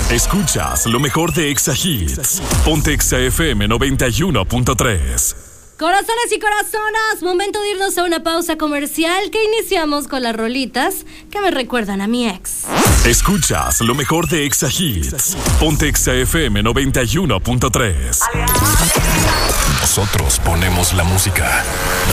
Escuchas lo mejor de Exa Hits. Ponte Exa FM 91.3. Corazones y corazonas, momento de irnos a una pausa comercial que iniciamos con las rolitas que me recuerdan a mi ex. Escuchas lo mejor de Exa Hits. Ponte Exa FM 91.3. Nosotros ponemos la música.